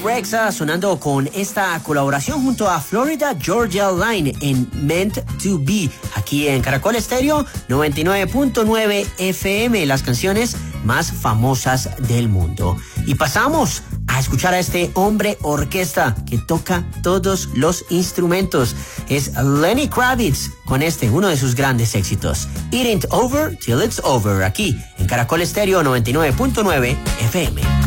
Rexha sonando con esta colaboración junto a Florida Georgia Line en Meant to Be, aquí en Caracol Estéreo 99.9 FM, las canciones más famosas del mundo. Y pasamos a escuchar a este hombre orquesta que toca todos los instrumentos. Es Lenny Kravitz con uno de sus grandes éxitos, It Ain't Over Till It's Over, aquí en Caracol Estéreo 99.9 FM.